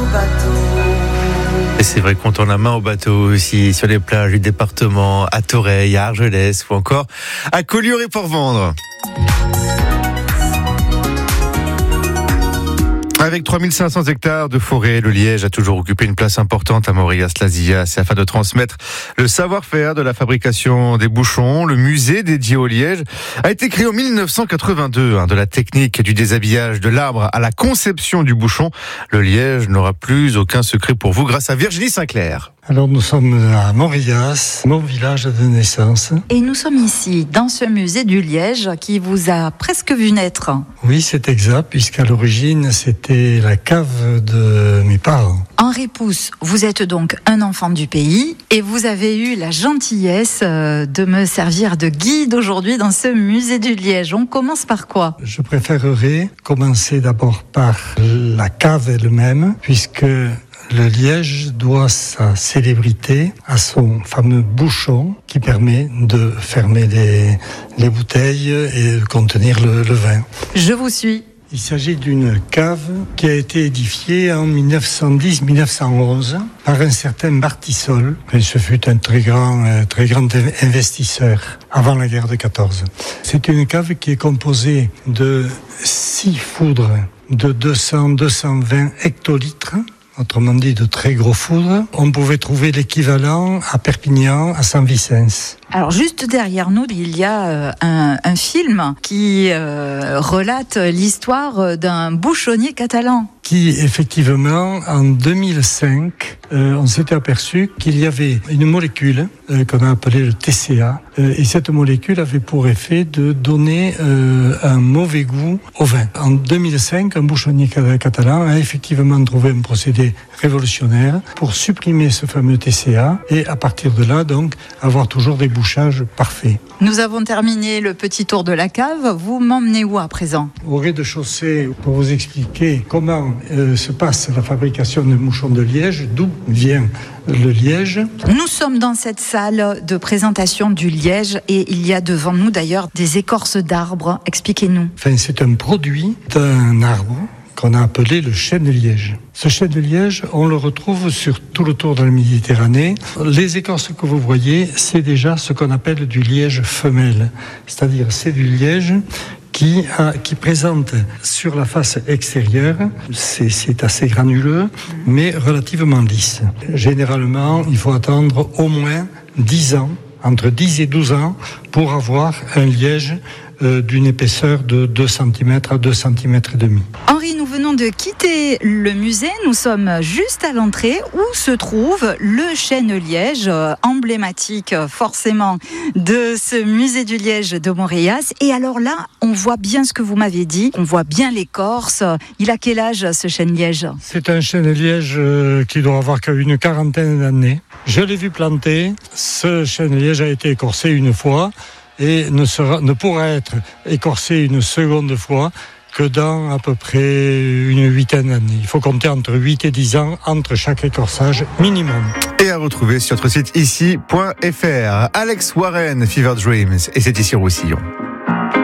Et c'est vrai qu'on tourne la main au bateau aussi sur les plages du département, à Toreil, à Argelès ou encore à Collioure et Port-Vendre. Avec 3500 hectares de forêt, le Liège a toujours occupé une place importante à Morias-Lazillas. C'est afin de transmettre le savoir-faire de la fabrication des bouchons. Le musée dédié au Liège a été créé en 1982. De la technique du déshabillage de l'arbre à la conception du bouchon, le Liège n'aura plus aucun secret pour vous grâce à Virginie Sinclair. Alors nous sommes à Morias, mon village de naissance. Et nous sommes ici, dans ce musée du Liège qui vous a presque vu naître. Oui, c'est exact, puisqu'à l'origine, c'était la cave de mes parents. Henri Pousse, vous êtes donc un enfant du pays et vous avez eu la gentillesse de me servir de guide aujourd'hui dans ce musée du Liège. On commence par quoi ? Je préférerais commencer d'abord par la cave elle-même, puisque le Liège doit sa célébrité à son fameux bouchon qui permet de fermer les bouteilles et de contenir le vin. Je vous suis. Il s'agit d'une cave qui a été édifiée en 1910-1911 par un certain Martissol. Et ce fut un très grand investisseur avant la guerre de 14. C'est une cave qui est composée de 6 foudres de 200-220 hectolitres. Autrement dit, de très gros foudres. On pouvait trouver l'équivalent à Perpignan, à Saint-Vicence. Alors, juste derrière nous, il y a un film qui relate l'histoire d'un bouchonnier catalan. Qui, effectivement, en 2005, on s'était aperçu qu'il y avait une molécule qu'on a appelée le TCA. Et cette molécule avait pour effet de donner un mauvais goût au vin. En 2005, un bouchonnier catalan a effectivement trouvé un procédé révolutionnaire pour supprimer ce fameux TCA et à partir de là, donc, avoir toujours des bouchages parfaits. Nous avons terminé le petit tour de la cave. Vous m'emmenez où à présent ? Au rez-de-chaussée, pour vous expliquer comment se passe la fabrication de bouchons de liège, d'où vient le liège. Nous sommes dans cette salle de présentation du liège et il y a devant nous d'ailleurs des écorces d'arbres. Expliquez-nous. Enfin, c'est un produit d'un arbre qu'on a appelé le chêne de liège. Ce chêne de liège, on le retrouve sur tout le tour de la Méditerranée. Les écorces que vous voyez, c'est déjà ce qu'on appelle du liège femelle. C'est-à-dire, c'est du liège qui présente sur la face extérieure, c'est assez granuleux, mais relativement lisse. Généralement, il faut attendre au moins 10 ans, entre 10 et 12 ans, pour avoir un liège d'une épaisseur de 2 cm à 2 cm et demi. Henri, nous venons de quitter le musée. Nous sommes juste à l'entrée où se trouve le chêne liège, emblématique forcément de ce musée du Liège de Morias. Et alors là, on voit bien ce que vous m'avez dit, on voit bien l'écorce. Il a quel âge ce chêne liège ? C'est un chêne liège qui doit avoir une quarantaine d'années. Je l'ai vu planter. Ce chêne liège a été écorcé une fois et ne pourra être écorcé une seconde fois que dans à peu près une 8aine d'années. Il faut compter entre 8 et 10 ans entre chaque écorçage minimum. Et à retrouver sur notre site ici.fr. Alex Warren, Fever Dreams, et c'est ici Roussillon.